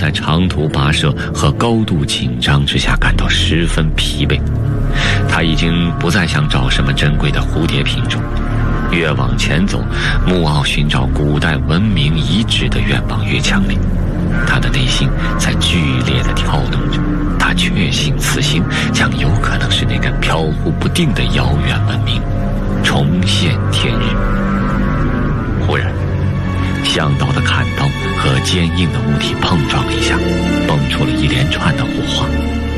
在长途跋涉和高度紧张之下感到十分疲惫。他已经不再想找什么珍贵的蝴蝶品种，越往前走，穆奥寻找古代文明遗址的愿望越强烈。他的内心在剧烈地跳动着，他确信此行将有可能使那个飘忽不定的遥远文明重现天日。忽然，向导的砍刀和坚硬的物体碰撞了一下，蹦出了一连串的火花。